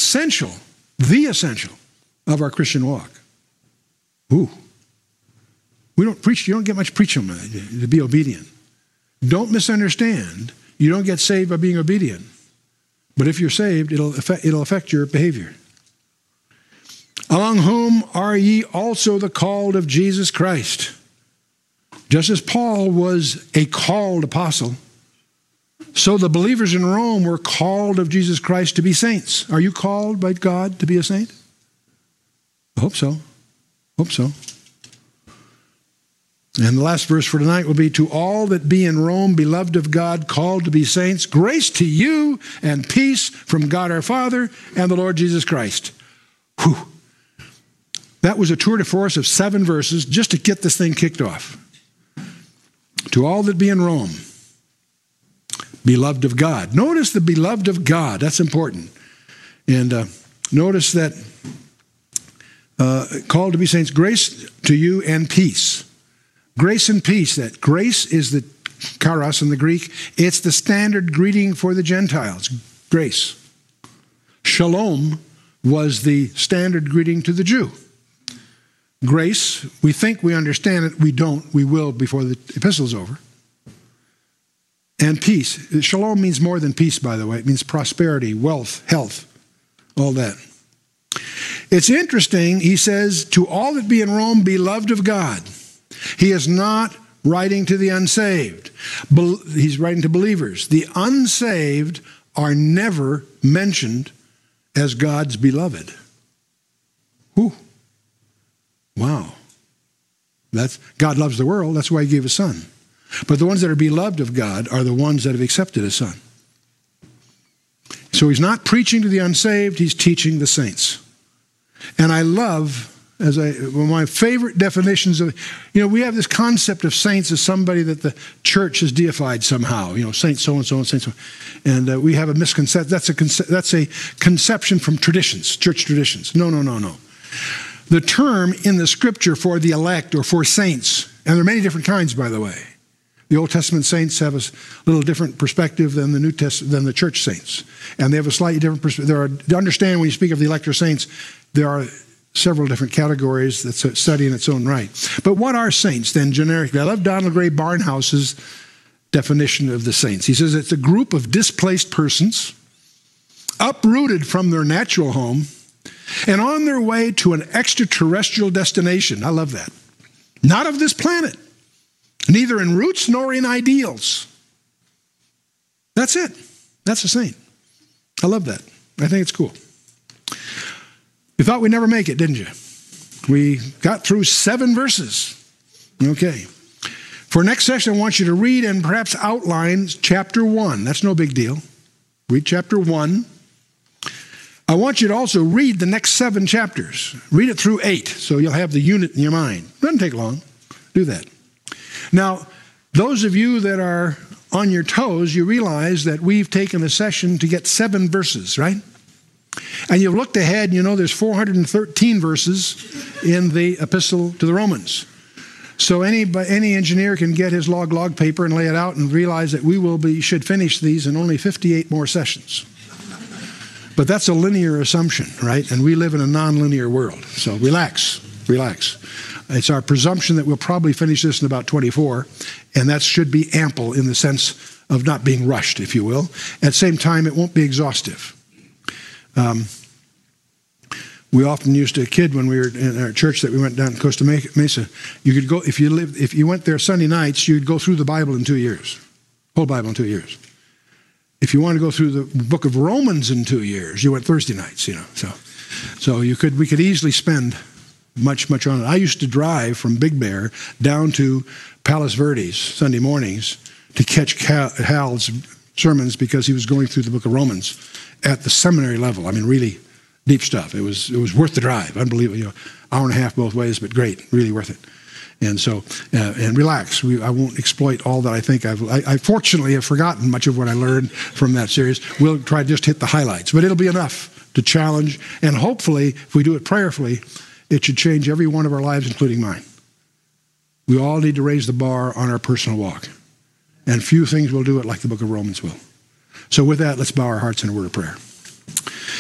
essential of our Christian walk. Ooh. We don't preach, you don't get much preaching to be obedient. Don't misunderstand. You don't get saved by being obedient. But if you're saved, it'll affect your behavior. Among whom are ye also the called of Jesus Christ? Just as Paul was a called apostle, so the believers in Rome were called of Jesus Christ to be saints. Are you called by God to be a saint? I hope so. Hope so. And the last verse for tonight will be, to all that be in Rome, beloved of God, called to be saints, grace to you and peace from God our Father and the Lord Jesus Christ. Whew. That was a tour de force of 7 verses just to get this thing kicked off. To all that be in Rome, beloved of God. Notice the beloved of God. That's important. And notice that called to be saints, grace to you and peace. Grace and peace. That grace is the charis in the Greek. It's the standard greeting for the Gentiles. Grace. Shalom was the standard greeting to the Jew. Grace, we think we understand it. We don't. We will before the epistle's over. And peace. Shalom means more than peace, by the way. It means prosperity, wealth, health, all that. It's interesting, he says, to all that be in Rome, beloved of God. He is not writing to the unsaved. He's writing to believers. The unsaved are never mentioned as God's beloved. Whew. Wow. God loves the world. That's why he gave his son. But the ones that are beloved of God are the ones that have accepted his son. So he's not preaching to the unsaved. He's teaching the saints. And I love, one of my favorite definitions of, we have this concept of saints as somebody that the church has deified somehow. Saint so-and-so and saint so. And we have a misconception. That's a conception from traditions, church traditions. No. The term in the scripture for the elect or for saints, and there are many different kinds, by the way. The Old Testament saints have a little different perspective than the New Testament, than the church saints. And they have a slightly different perspective. To understand when you speak of the elect or saints, there are several different categories that's a study in its own right. But what are saints then generically? I love Donald Gray Barnhouse's definition of the saints. He says it's a group of displaced persons uprooted from their natural home and on their way to an extraterrestrial destination. I love that. Not of this planet. Neither in roots nor in ideals. That's it. That's a saint. I love that. I think it's cool. You thought we'd never make it, didn't you? We got through 7 verses. Okay. For next session, I want you to read and perhaps outline chapter 1. That's no big deal. Read chapter 1. I want you to also read the next 7 chapters. Read it through 8, so you'll have the unit in your mind. Doesn't take long. Do that. Now, those of you that are on your toes, you realize that we've taken a session to get 7 verses, right? And you've looked ahead, and there's 413 verses in the epistle to the Romans. So any engineer can get his log paper and lay it out and realize that we should finish these in only 58 more sessions. But that's a linear assumption, right? And we live in a non-linear world. So relax. It's our presumption that we'll probably finish this in about 24, and that should be ample in the sense of not being rushed, if you will. At the same time, it won't be exhaustive. We often used to kid when we were in our church that we went down to Costa Mesa. You could go if you went there Sunday nights, you'd go through the Bible in 2 years, whole Bible in 2 years. If you want to go through the book of Romans in 2 years, you went Thursday nights. So we could easily spend much on it. I used to drive from Big Bear down to Palos Verdes Sunday mornings to catch Hal's sermons because he was going through the book of Romans at the seminary level. I mean, really deep stuff. It was worth the drive. Unbelievable. Hour and a half both ways, but great. Really worth it. And so, and relax. I won't exploit all that I think I fortunately have forgotten much of what I learned from that series. We'll try to just hit the highlights, but it'll be enough to challenge. And hopefully, if we do it prayerfully, it should change every one of our lives, including mine. We all need to raise the bar on our personal walk. And few things will do it like the book of Romans will. So with that, let's bow our hearts in a word of prayer.